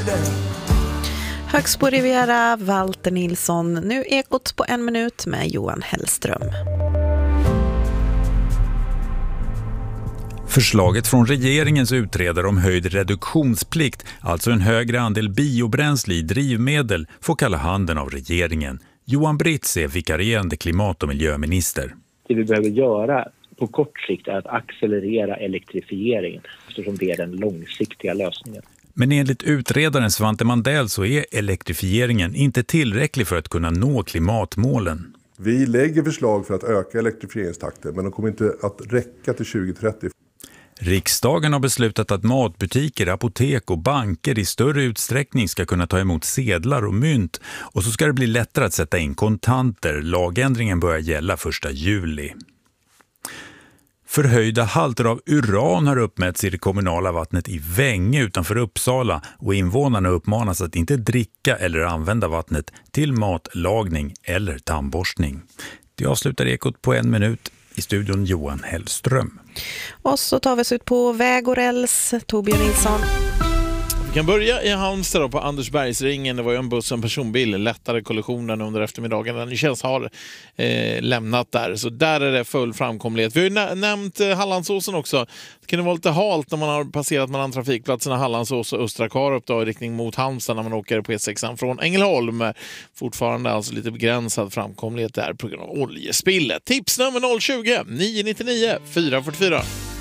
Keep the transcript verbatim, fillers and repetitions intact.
Högst på Riviera, Walter Nilsson. Nu Ekot på en minut med Johan Hellström. Förslaget från regeringens utredare om höjd reduktionsplikt, alltså en högre andel biobränsle i drivmedel, får kalla handen av regeringen. Johan Britz är vikarierande klimat- och miljöminister. Det vi behöver göra på kort sikt är att accelerera elektrifieringen, eftersom det är den långsiktiga lösningen. Men enligt utredaren Svante Mandell så är elektrifieringen inte tillräcklig för att kunna nå klimatmålen. Vi lägger förslag för att öka elektrifieringstakten, men de kommer inte att räcka till tjugo trettio. Riksdagen har beslutat att matbutiker, apotek och banker i större utsträckning ska kunna ta emot sedlar och mynt, och så ska det bli lättare att sätta in kontanter. Lagändringen börjar gälla första juli. Förhöjda halter av uran har uppmätts i det kommunala vattnet i Vänge utanför Uppsala, och invånarna uppmanas att inte dricka eller använda vattnet till matlagning eller tandborstning. Det avslutar Ekot på en minut. I studion Johan Hellström. Och så tar vi oss ut på väg och räls. Torbjörn Nilsson. Vi kan börja i Halmstad på Andersbergsringen. Det var ju en buss och en personbil, lättare kollisionen under eftermiddagen. Den känns har eh, lämnat där. Så där är det full framkomlighet. Vi har ju nä- nämnt eh, Hallandsåsen också. Det kan vara lite halt när man har passerat mellan trafikplatserna Hallandsås och Östra Karup då, i riktning mot Halmstad när man åker på E sex från Ängelholm. Fortfarande alltså lite begränsad framkomlighet där på grund av oljespillet. Tips nummer noll tjugo, nio nio nio, fyra fyra fyra.